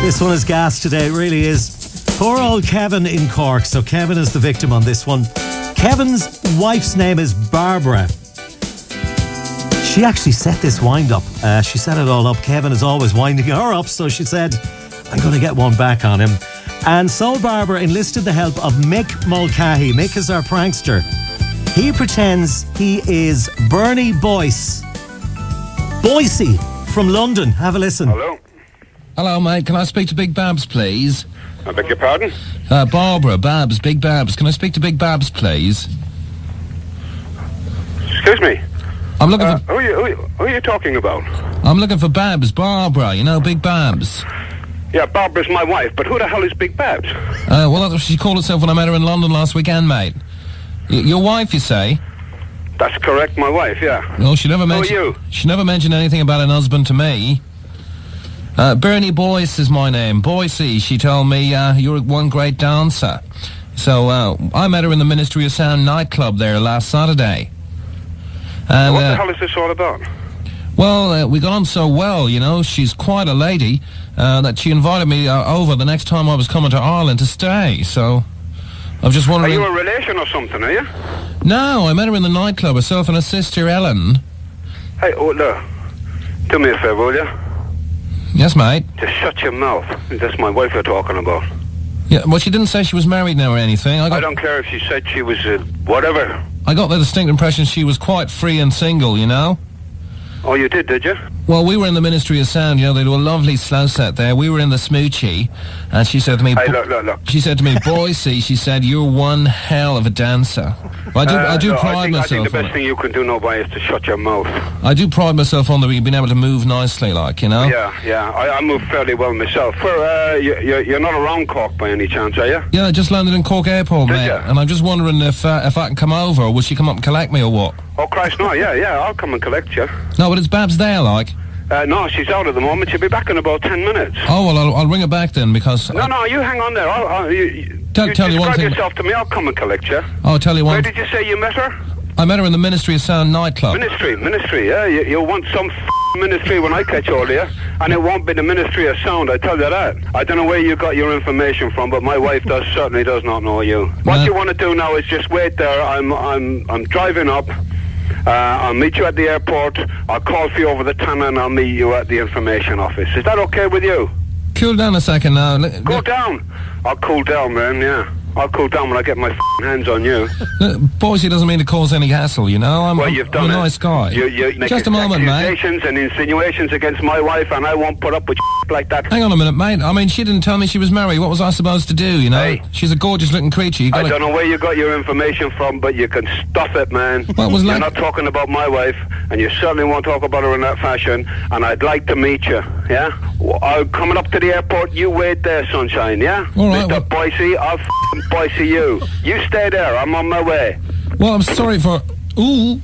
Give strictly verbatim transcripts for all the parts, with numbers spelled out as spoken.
This one is gas today, it really is. Poor old Kevin in Cork. So Kevin is the victim on this one. Kevin's wife's name is Barbara. She actually set this wind up. Uh, she set it all up. Kevin is always winding her up, so she said, I'm going to get one back on him. And so Barbara enlisted the help of Mick Mulcahy. Mick is our prankster. He pretends he is Bernie Boyce. Boycey from London. Have a listen. Hello. Hello, mate. Can I speak to Big Babs, please? I beg your pardon? Uh, Barbara, Babs, Big Babs. Can I speak to Big Babs, please? Excuse me. I'm looking Uh, for... who, are you, who, are you, who are you talking about? I'm looking for Babs, Barbara, you know, Big Babs. Yeah, Barbara's my wife, but who the hell is Big Babs? Uh, well, that's what she called herself when I met her in London last weekend, mate. Y- your wife, you say? That's correct, my wife, yeah. No, she never Who are mentioned... you? She never mentioned anything about an husband to me. Uh, Bernie Boyce is my name. Boycey, she told me, uh, you're one great dancer. So, uh, I met her in the Ministry of Sound nightclub there last Saturday. And, what uh, the hell is this all about? Well, uh, we got on so well, you know. She's quite a lady, uh, that she invited me uh, over the next time I was coming to Ireland to stay, so... I was just Are wondering... you a relation or something, are you? No, I met her in the nightclub, herself and her sister Ellen. Hey, oh, look. Do me a favour, will you? Yes, mate. Just shut your mouth. That's my wife you're talking about. Yeah, well, she didn't say she was married now or anything. I got, I don't care if she said she was, uh, whatever. I got the distinct impression she was quite free and single, you know? Oh, you did, did you? Well, we were in the Ministry of Sound, you know, they do a lovely slow set there. We were in the Smoochie, and she said to me... Hey, "Bo- look, look, look. She said to me, Boycey, she said, you're one hell of a dancer. Well, I do, Uh, I do no, pride I think, myself I think the on best it. thing you can do now, boy, is to shut your mouth. I do pride myself on that we've been able to move nicely, like, you know? Yeah, yeah. I, I move fairly well myself. For, uh, you, you're, you're not around Cork by any chance, are you? Yeah, I just landed in Cork Airport, Did mate. ya? And I'm just wondering if uh, if I can come over, or will she come up and collect me, or what? Oh, Christ, no, yeah, yeah. I'll come and collect you. No, but it's Babs there, like. Uh, no, she's out at the moment. She'll be back in about ten minutes. Oh, well, I'll, I'll ring her back then, because... No, no, you hang on there. I'll, I'll, you, you, Tell- you tell you one describe thing- yourself to me. I'll come and collect you. Oh, I'll tell you Where one... did you say you met her? I met her in the Ministry of Sound nightclub. Ministry, ministry, yeah. You, you'll want some f- ministry when I catch hold of you. And it won't be the Ministry of Sound, I tell you that. I don't know where you got your information from, but my wife does certainly does not know you. What Nah. you want to do now is just wait there. I'm, I'm, I'm driving up. Uh, I'll meet you at the airport. I'll call for you over the tunnel and I'll meet you at the information office. Is that okay with you? Cool down a second now. L- Cool l- down. I'll cool down, man, yeah. I'll cool down when I get my f***ing hands on you. l- Boise doesn't mean to cause any hassle, you know? I'm, Well, I'm, you've I'm done a it. nice guy. You, you make Just a moment, mate. accusations and insinuations against my wife, and I won't put up with like that. Hang on a minute, mate. I mean, she didn't tell me she was married. What was I supposed to do, you know? Hey. She's a gorgeous-looking creature. You I gotta... don't know where you got your information from, but you can stuff it, man. Well, it was You're like- not talking about my wife, and you certainly won't talk about her in that fashion, and I'd like to meet you, yeah? W- I'm coming up to the airport. You wait there, sunshine, yeah? All right, Mister well- Boise, I'll f***ing Boise you. You stay there. I'm on my way. Well, I'm sorry for... Ooh.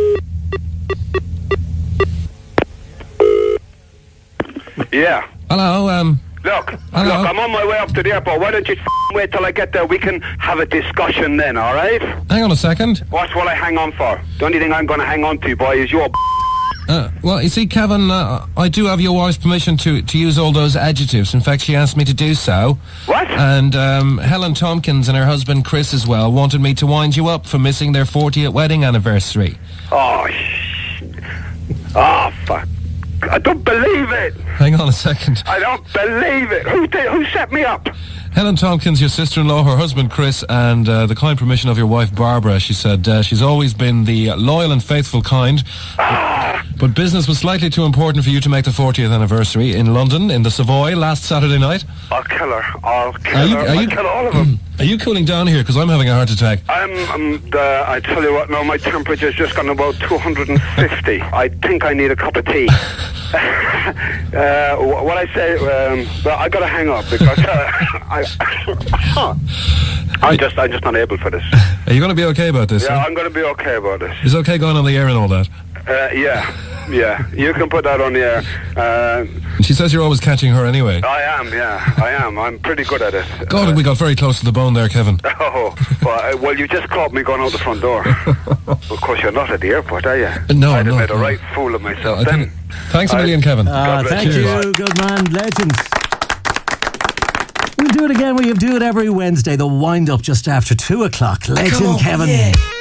Yeah. Hello, um... Look, Hello? look, I'm on my way up to the airport. Why don't you f***ing wait till I get there? We can have a discussion then, all right? Hang on a second. What's what I hang on for? The only thing I'm going to hang on to, boy, is your Uh, well, you see, Kevin, uh, I do have your wife's permission to, to use all those adjectives. In fact, she asked me to do so. What? And um, Helen Tompkins and her husband Chris as well wanted me to wind you up for missing their fortieth wedding anniversary. Oh, sh... Oh, fuck. I don't believe it. Hang on a second. I don't believe it. Who did, who set me up? Helen Tompkins, your sister-in-law, her husband Chris, and uh, the kind permission of your wife Barbara. She said uh, she's always been the loyal and faithful kind. Ah. But business was slightly too important for you to make the fortieth anniversary in London, in the Savoy, last Saturday night. I'll kill her. I'll kill Are you- her. are I'll you- kill all of them. Are you cooling down here? Because I'm having a heart attack. I'm, I'm uh, I tell you what, now my temperature's just gone about two hundred fifty. I think I need a cup of tea. uh, wh- what I say, um, well, I gotta hang up because uh, I, I'm just, I'm just not able for this. Are you going to be okay about this? Yeah, huh? I'm gonna be okay about this. Is it okay going on the air and all that? Uh, yeah, yeah, you can put that on the air. Uh, And she says you're always catching her anyway. I am, yeah, I am. I'm pretty good at it. God, Uh, we got very close to the bone there, Kevin. Oh, well, uh, well, you just caught me going out the front door. Of course, you're not at the airport, are you? No, I'd have no, made a no. right fool of myself I then. think- Thanks a I- million, Kevin. Ah, bless thank you. you. Good man. Legend. do it again. We do it every Wednesday. The wind up just after two o'clock. Legend Kevin. Yeah.